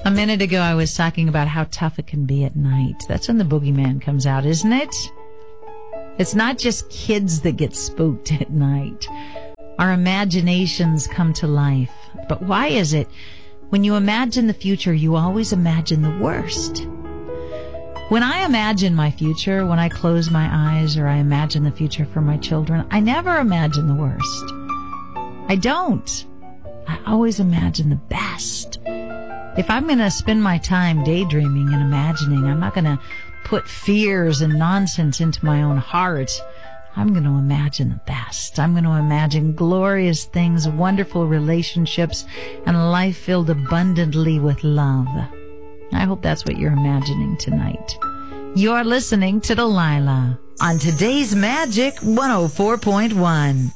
A minute ago, I was talking about how tough it can be at night. That's when the boogeyman comes out, isn't it? It's not just kids that get spooked at night. Our imaginations come to life. But why is it when you imagine the future, you always imagine the worst? When I imagine my future, when I close my eyes or I imagine the future for my children, I never imagine the worst. I don't. I always imagine the best. If I'm going to spend my time daydreaming and imagining, I'm not going to put fears and nonsense into my own heart. I'm going to imagine the best. I'm going to imagine glorious things, wonderful relationships, and life filled abundantly with love. I hope that's what you're imagining tonight. You're listening to Delilah on today's Magic 104.1.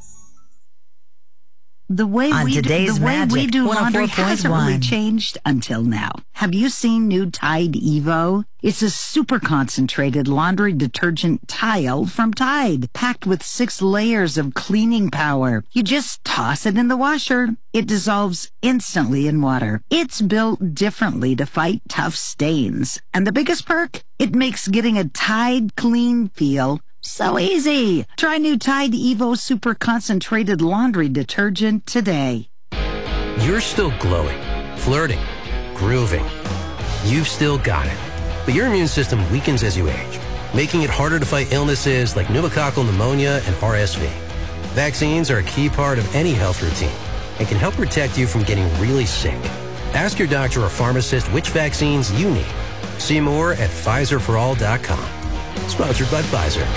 The way we do laundry hasn't really changed until now. Have you seen new Tide Evo? It's a super concentrated laundry detergent tile from Tide, packed with 6 layers of cleaning power. You just toss it in the washer. It dissolves instantly in water. It's built differently to fight tough stains. And the biggest perk? It makes getting a Tide clean feel so easy. Try new Tide Evo Super Concentrated Laundry Detergent today. You're still glowing, flirting, grooving. You've still got it. But your immune system weakens as you age, making it harder to fight illnesses like pneumococcal pneumonia and RSV. Vaccines are a key part of any health routine and can help protect you from getting really sick. Ask your doctor or pharmacist which vaccines you need. See more at PfizerForAll.com. Sponsored by Pfizer.